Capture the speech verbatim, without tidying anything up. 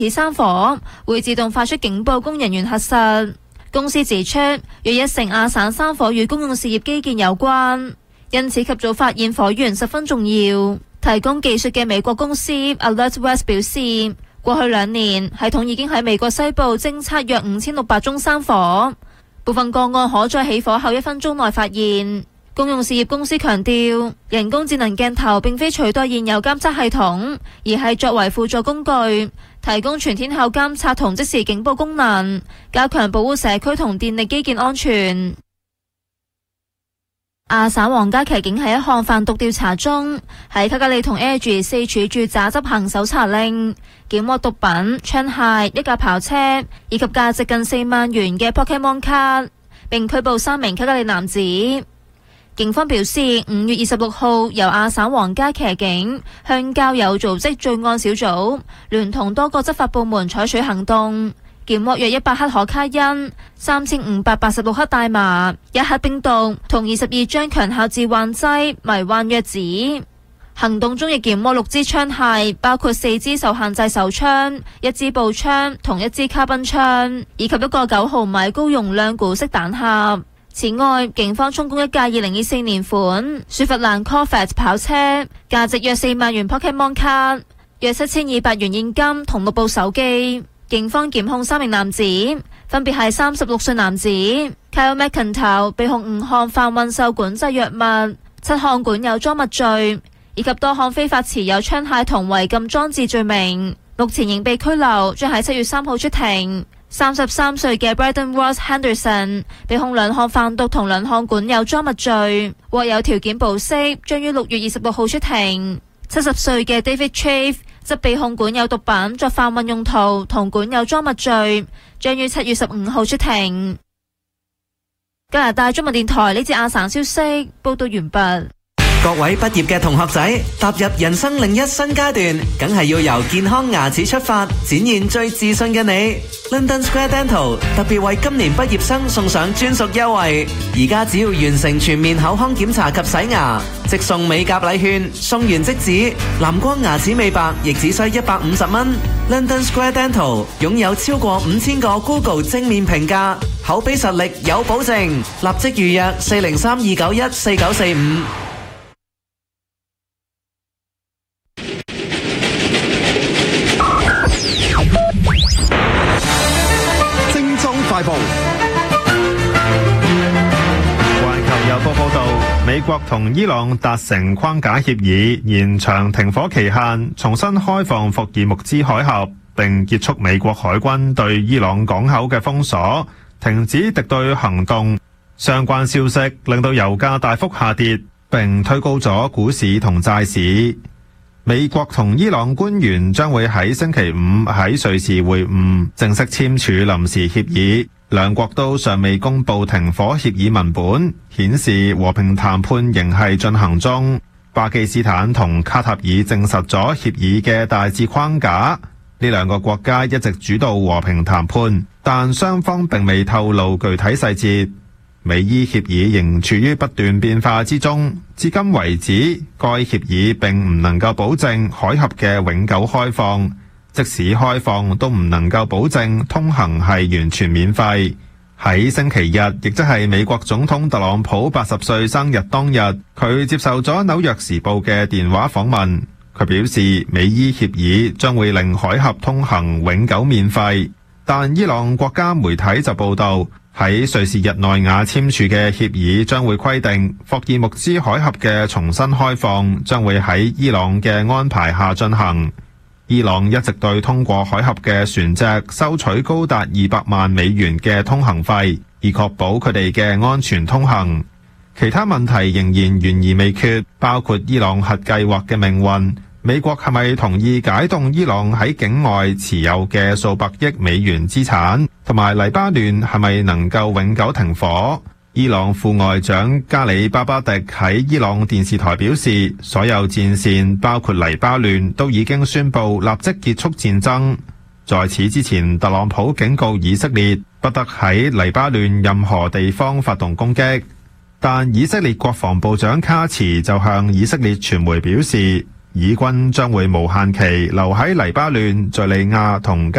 而山火會自動發出警報供人員核實。公司指出，約一成亞省山火與公用事業基建有關，因此及早發現火源十分重要。提供技術嘅美國公司 Alert West 表示，過去兩年系統已經喺美國西部偵測約五千六百宗山火，部分個案可在起火後一分鐘內發現。公用事業公司強調，人工智能鏡頭並非取代現有監測系統，而係作為輔助工具，提供全天候監測同即時警報功能，加強保護社區同電力基建安全。亞省皇家騎警喺一項販毒調查中，喺卡加利同 Edge 四處住宅執行搜查令，檢獲毒品、槍械、一架跑車以及價值近四萬元嘅 Pokemon 卡，並拘捕三名卡加利男子。警方表示，五月二十六號由亞省皇家騎警向交友組織罪案小組聯同多個執法部門採取行動，檢獲約一百克可卡因、三千五百八十六克大麻、一克冰毒同二十二張強效致幻劑迷幻藥紙。行動中亦檢獲六支槍械，包括四支受限制手槍、一支步槍同一支卡賓槍，以及一個九毫米高容量古式彈盒。此外，警方充公一架二零二四年款雪佛蘭 Corvette 跑車，價值約四萬元 Pokemon 卡，約七千二百元現金同六部手機。警方檢控三名男子，分別係三十六歲男子 Kyle McIntyre 被控五項販運受管制藥物、七項管有贓物罪，以及多項非法持有槍械同違禁裝置罪名。目前仍被拘留，將喺七月三號出庭。三十三歲嘅 Braden Ross Henderson 被控兩項販毒同兩項管有贓物罪，獲有條件保釋，將於六月二十六號出庭。七十歲嘅 David Chafe 則被控管有毒品作販運用途同管有贓物罪，將於七月十五號出庭。加拿大中文電台呢節亞省消息報道完畢。 各位畢業嘅同學仔，踏入人生另一新階段，梗係要由健康牙齒出發，展現最自信嘅你。London Square Dental 特別為今年畢業生送上專屬優惠，而家只要完成全面口腔檢查及洗牙，即送美甲禮券，送完即止。藍光牙齒美白亦只需一百五十蚊。London Square Dental 擁有超過五千個 Google 正面評價，口碑實力有保證，立即預約四零三二九一四九四五。 快報。環球郵報報道，美國同伊朗達成框架協議，延長停火期限，重新開放霍爾木茲海峽，並結束美國海軍對伊朗港口嘅封鎖，停止敵對行動。相關消息令到油價大幅下跌，並推高咗股市同債市。美國同伊朗官員將會喺星期五喺瑞士會晤，正式簽署臨時協議。兩國都尚未公布停火協議文本，顯示和平談判仍係進行中。巴基斯坦同卡塔爾證實咗協議嘅大致框架。呢兩個國家一直主導和平談判，但雙方並未透露具體細節。美伊協議仍處於不斷變化之中，至今為止，該協議並唔能夠保證海峽嘅永久開放，即使開放都唔能夠保證通行係完全免費。喺星期日，亦即係美國總統特朗普八十歲生日當日，佢接受咗紐約時報嘅電話訪問，佢表示美伊協議將會令海峽通行永久免費，但伊朗國家媒體就報道，喺瑞士日內瓦簽署嘅協議將會規定，霍爾木茲海峽嘅重新開放將會喺伊朗嘅安排下進行。伊朗一直對通過海峽嘅船隻收取高達二百萬美元嘅通行費，以確保佢哋嘅安全通行。其他問題仍然懸而未決，包括伊朗核計劃嘅命運，美國係咪同意解凍伊朗喺境外持有嘅數百億美元資產，同埋黎巴嫩係咪能夠永久停火？伊朗副外長加里巴巴迪喺伊朗電視台表示，所有戰線包括黎巴嫩都已經宣布立即結束戰爭。在此之前，特朗普警告以色列不得喺黎巴嫩任何地方發動攻擊，但以色列國防部長卡茨就向以色列傳媒表示，以軍將會無限期留喺黎巴嫩、敘利亞同